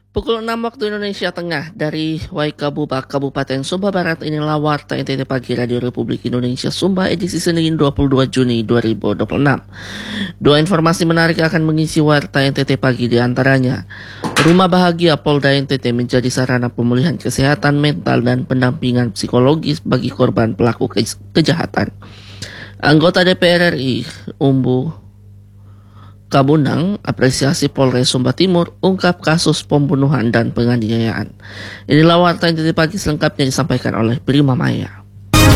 Pukul 6 waktu Indonesia Tengah dari Waikabubak, Kabupaten Sumba Barat, inilah Warta NTT Pagi Radio Republik Indonesia Sumba edisi Senin 22 Juni 2026. Dua informasi menarik akan mengisi Warta NTT Pagi, di antaranya Rumah Bahagia Polda NTT menjadi sarana pemulihan kesehatan mental dan pendampingan psikologis bagi korban pelaku kejahatan. Anggota DPR RI Umbu Kabunang apresiasi Polres Sumba Timur ungkap kasus pembunuhan dan penganiayaan. Inilah Warta NTT Pagi selengkapnya disampaikan oleh Prima Maya.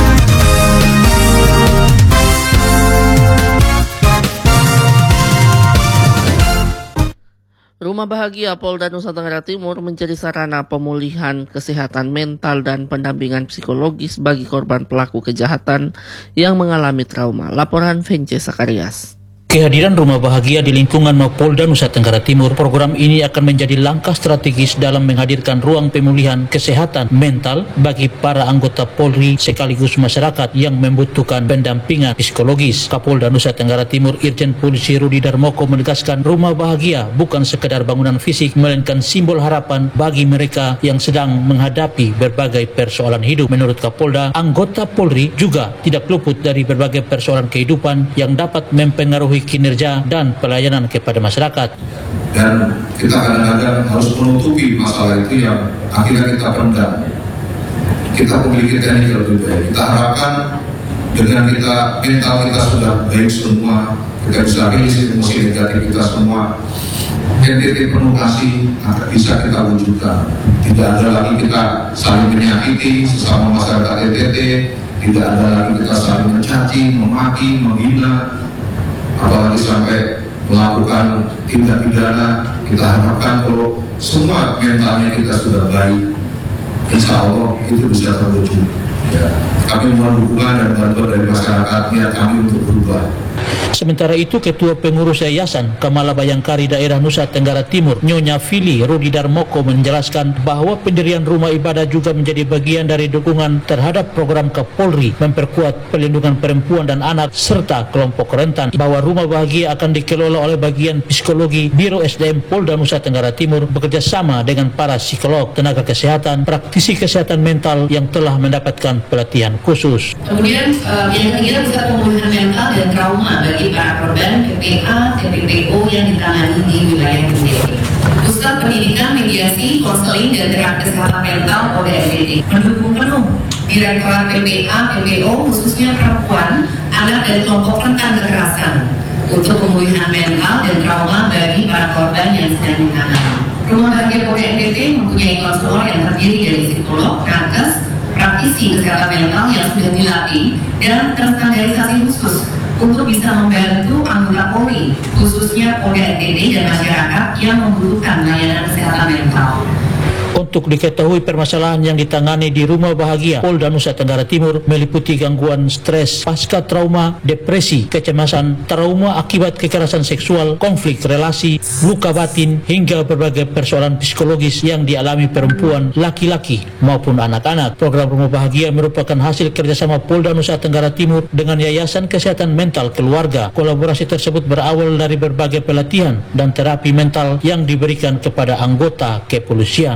Rumah Bahagia Polda Nusa Tenggara Timur menjadi sarana pemulihan kesehatan mental dan pendampingan psikologis bagi korban pelaku kejahatan yang mengalami trauma. Laporan Vence Sakarias. Kehadiran Rumah Bahagia di lingkungan Mapolda Nusa Tenggara Timur, program ini akan menjadi langkah strategis dalam menghadirkan ruang pemulihan kesehatan mental bagi para anggota Polri sekaligus masyarakat yang membutuhkan pendampingan psikologis. Kapolda Nusa Tenggara Timur Irjen Polisi Rudi Darmoko menegaskan Rumah Bahagia bukan sekedar bangunan fisik, melainkan simbol harapan bagi mereka yang sedang menghadapi berbagai persoalan hidup. Menurut Kapolda, anggota Polri juga tidak luput dari berbagai persoalan kehidupan yang dapat mempengaruhi kinerja dan pelayanan kepada masyarakat. Dan kita kadang-kadang harus menutupi masalah itu yang akhirnya kita pendam. Kita memiliki teknik yang lebih baik. Kita harapkan dengan mental kita sudah baik semua, kita bisa rilis emosi negatif kita semua, NTT penuh kasih bisa kita wujudkan. Tidak ada lagi kita saling menyakiti sesama masyarakat NTT, tidak ada lagi kita saling mencaci, memaki, menghina, apalagi sampai melakukan tindak pidana. Kita harapkan kalau semua mentalnya kita sudah baik, insya Allah itu bisa terwujud. Ya. Kami mohon dukungan dan bantuan dari masyarakat, niat kami untuk berubah. Sementara itu, Ketua Pengurus Yayasan Kamala Bayangkari Daerah Nusa Tenggara Timur, Nyonya Fili Rudi Darmoko menjelaskan bahwa pendirian rumah ibadah juga menjadi bagian dari dukungan terhadap program Kapolri memperkuat pelindungan perempuan dan anak serta kelompok rentan. Bahwa Rumah Bahagia akan dikelola oleh bagian psikologi Biro SDM Polda Nusa Tenggara Timur bekerja sama dengan para psikolog, tenaga kesehatan, praktisi kesehatan mental yang telah mendapatkan pelatihan khusus. Kemudian yang ketiga pusat pemulihan mental dan trauma bagi para korban PPA, TPPO yang ditangani di wilayah NTT. Pusat Pendidikan, Mediasi, Konseling dan Terapi Kesehatan Mental Polda NTT mendukung penuh Direktorat PPA, PPO khususnya perempuan, anak dan kelompok rentan kekerasan untuk pemulihan mental dan trauma bagi para korban yang sedang ditangani. Rumah Bahagia Polda NTT mempunyai konselor yang terdiri dari psikolog, nakes, praktisi kesehatan mental yang sudah dilatih dan terstandarisasi khusus untuk bisa membantu anggota Polri, khususnya Polda NTT dan masyarakat yang membutuhkan layanan kesehatan mental. Untuk diketahui, permasalahan yang ditangani di Rumah Bahagia Polda Nusa Tenggara Timur meliputi gangguan stres pasca trauma, depresi, kecemasan, trauma akibat kekerasan seksual, konflik relasi, luka batin, hingga berbagai persoalan psikologis yang dialami perempuan, laki-laki maupun anak-anak. Program Rumah Bahagia merupakan hasil kerjasama Polda Nusa Tenggara Timur dengan Yayasan Kesehatan Mental Keluarga. Kolaborasi tersebut berawal dari berbagai pelatihan dan terapi mental yang diberikan kepada anggota kepolisian.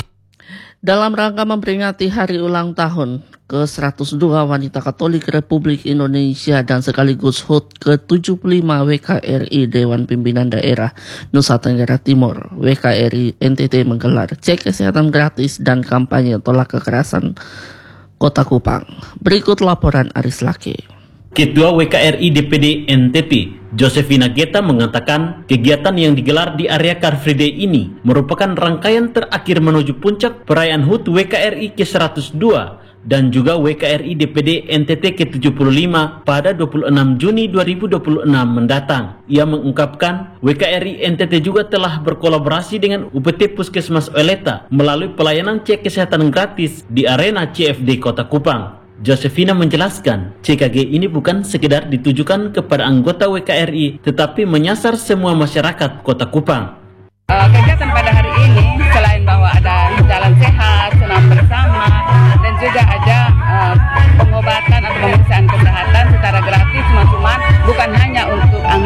Dalam rangka memperingati hari ulang tahun ke-102 Wanita Katolik Republik Indonesia dan sekaligus HUT ke-75 WKRI Dewan Pimpinan Daerah Nusa Tenggara Timur, WKRI NTT menggelar cek kesehatan gratis dan kampanye tolak kekerasan Kota Kupang. Berikut laporan Aris Laki. Ketua WKRI DPD NTT, Josephina Geta mengatakan kegiatan yang digelar di area Car Free Day ini merupakan rangkaian terakhir menuju puncak perayaan HUT WKRI ke-102 dan juga WKRI DPD NTT ke-75 pada 26 Juni 2026 mendatang. Ia mengungkapkan WKRI NTT juga telah berkolaborasi dengan UPT Puskesmas Oleta melalui pelayanan cek kesehatan gratis di arena CFD Kota Kupang. Josephina menjelaskan, CKG ini bukan sekedar ditujukan kepada anggota WKRI, tetapi menyasar semua masyarakat Kota Kupang. Kegiatan pada